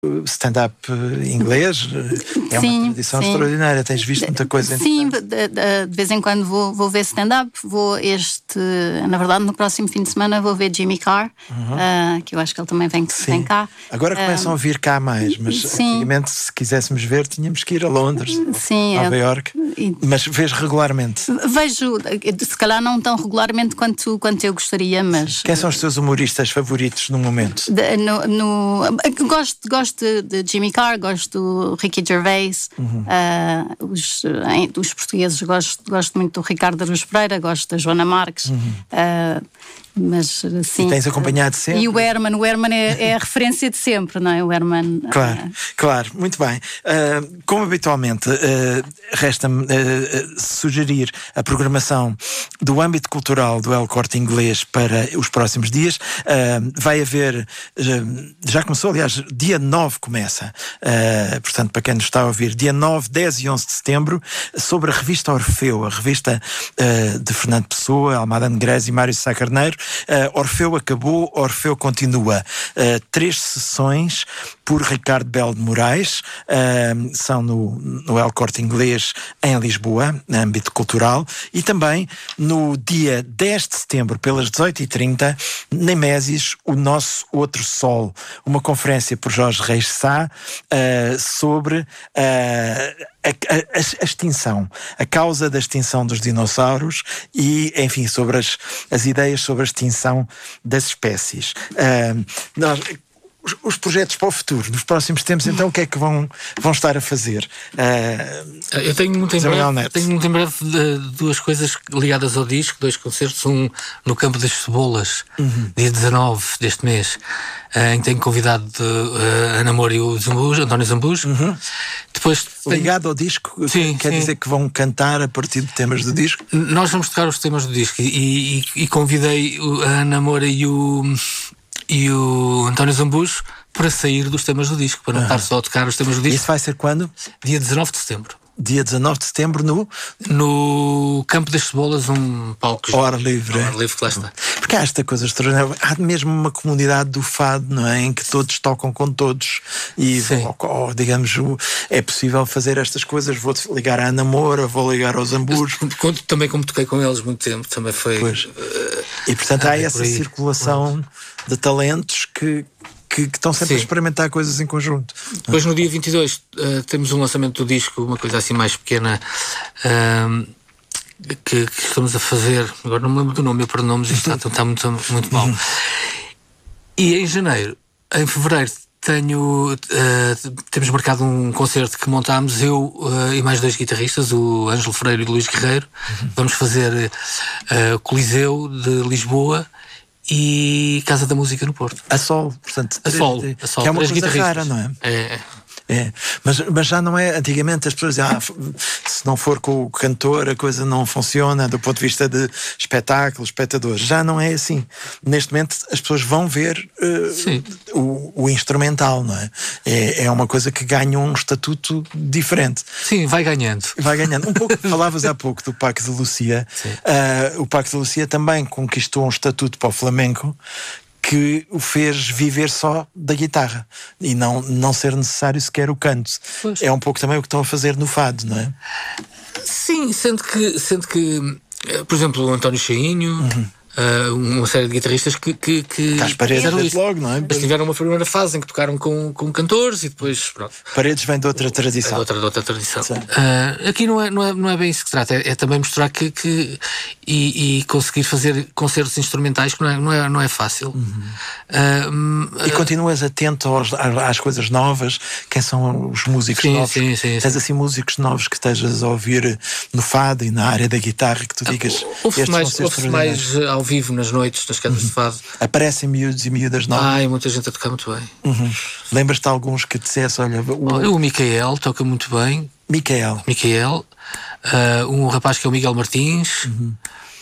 stand-up inglês é uma tradição extraordinária. Tens visto muita coisa? Sim, de vez em quando vou ver stand-up. Na verdade, no próximo fim de semana vou ver Jimmy Carr, que eu acho que ele também vem cá. Agora começam a vir cá mais, mas antigamente, se quiséssemos ver, tínhamos que ir a Londres, Nova Iorque. Mas vês regularmente? Vejo, se calhar não tão regularmente quanto eu gostaria, mas... Quem são os teus humoristas favoritos no momento? Gosto de Jimmy Carr, gosto do Ricky Gervais, os portugueses gosto muito do Ricardo Araújo Pereira, gosto da Joana Marques, mas sim. E tens acompanhado sempre? E o Herman é a referência de sempre, não é? O Herman. Claro, muito bem. Como habitualmente, resta-me sugerir a programação do âmbito cultural do El Corte Inglês para os próximos dias. Vai haver, já começou, aliás, dia 9 começa, portanto, para quem nos está a ouvir, dia 9, 10 e 11 de setembro, sobre a revista Orfeu, a revista de Fernando Pessoa, Almada Negrez e Mário Sá Carneiro. Orfeu acabou, Orfeu continua. 3 sessões por Ricardo Belo de Moraes, são no El Corte Inglês em Lisboa, no âmbito cultural, e também no dia 10 de setembro, pelas 18h30, Nemésis, o Nosso Outro Sol, uma conferência por Jorge Reis Sá sobre a extinção, a causa da extinção dos dinossauros e, enfim, sobre as ideias sobre a extinção das espécies. Os projetos para o futuro, nos próximos tempos, então, o que é que vão estar a fazer? Eu tenho muito em breve duas coisas ligadas ao disco, 2 concertos, um no Campo das Cebolas, dia 19 deste mês, em que tenho convidado a Namor e o António Zambujo. Depois ligado ao disco, quer dizer que vão cantar a partir de temas do disco? Nós vamos tocar os temas do disco e convidei a Namor e o António Zambujo para sair dos temas do disco, para não estar só a tocar os temas do disco. Isso vai ser quando? Dia 19 de setembro. Dia 19 de setembro no Campo das Cebolas, um palco ao ar livre. Ao ar livre que lá está. Porque há esta coisa extraordinária. Há mesmo uma comunidade do fado, não é? Em que todos tocam com todos e digamos, é possível fazer estas coisas. Vou ligar à Namora, vou ligar aos Zamburos. Também como toquei com eles muito tempo, também foi. E portanto há essa circulação de talentos que estão sempre a experimentar coisas em conjunto. Depois no dia 22 temos um lançamento do disco, uma coisa assim mais pequena, que estamos a fazer. Agora não me lembro do nome, eu para nomes isto está muito mal. E em fevereiro temos marcado um concerto que montámos, eu e mais 2 guitarristas, o Ângelo Freire e o Luís Guerreiro. Vamos fazer Coliseu de Lisboa e Casa da Música no Porto. A Sol, portanto, a Sol, que é uma coisa rara, não é? Mas já não é. Antigamente as pessoas diziam, se não for com o cantor a coisa não funciona do ponto de vista de espetáculo, espectadores. Já não é assim. Neste momento as pessoas vão ver o instrumental, não é? É uma coisa que ganha um estatuto diferente. Sim, vai ganhando. Um pouco, falavas há pouco do Paco de Lucia. O Paco de Lucia também conquistou um estatuto para o flamenco que o fez viver só da guitarra e não ser necessário sequer o canto. Pois. É um pouco também o que estão a fazer no fado, não é? Sim, sendo que por exemplo, o António Cheinho, uma série de guitarristas que As Paredes logo, não é? Mas tiveram uma primeira fase em que tocaram com cantores e depois pronto. Paredes vem de outra tradição. De outra tradição. Aqui não é bem isso que se trata, é também mostrar e conseguir fazer concertos instrumentais que não é fácil. E continuas atento às coisas novas. Quem são os músicos novos? Sim. Tens assim músicos novos que estejas a ouvir no fado e na área da guitarra que tu digas. Ouve-se mais ao vivo nas noites, nas casas de fado. Aparecem miúdos e miúdas novas. Muita gente a tocar muito bem. Lembras-te de alguns que dissesse, olha... O Micael toca muito bem. Micael. Um rapaz que é o Miguel Martins.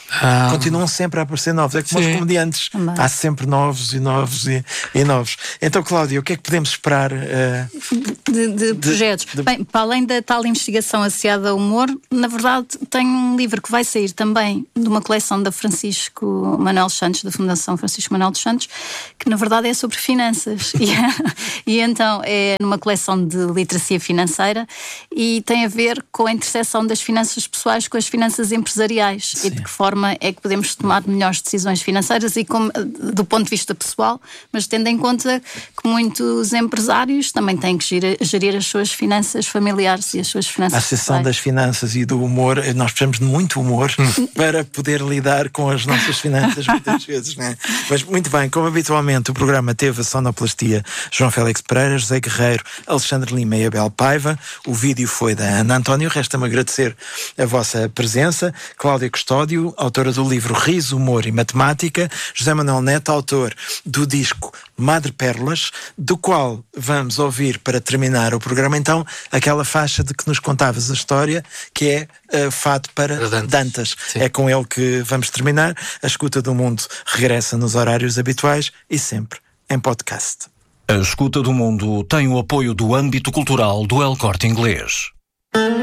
Continuam sempre a aparecer novos. É como os comediantes. Há sempre novos e novos e novos. Então, Cláudia, o que é que podemos esperar de projetos? Bem, para além da tal investigação associada ao humor, na verdade, tenho um livro que vai sair também de uma coleção da Francisco Manuel Santos, da Fundação Francisco Manuel dos Santos, que na verdade é sobre finanças. E então é numa coleção de literacia financeira e tem a ver com a interseção das finanças pessoais com as finanças empresariais. Sim. E de que forma é que podemos tomar melhores decisões financeiras e do ponto de vista pessoal, mas tendo em conta que muitos empresários também têm que gerir as suas finanças familiares e as suas finanças pessoais. A seção das finanças e do humor, nós precisamos de muito humor para poder lidar com as nossas finanças muitas vezes, não é? Mas muito bem, como habitualmente o programa teve a sonoplastia João Félix Pereira, José Guerreiro, Alexandre Lima e Abel Paiva. O vídeo foi da Ana António. Resta-me agradecer a vossa presença. Cláudia Custódio, autora do livro Riso, Humor e Matemática. José Manuel Neto, autor do disco Madre Pérolas, do qual vamos ouvir, para terminar o programa, então, aquela faixa de que nos contavas a história, que é Fado para Dantas. É com ele que vamos terminar. A Escuta do Mundo regressa nos horários habituais e sempre em podcast. A Escuta do Mundo tem o apoio do âmbito cultural do El Corte Inglês.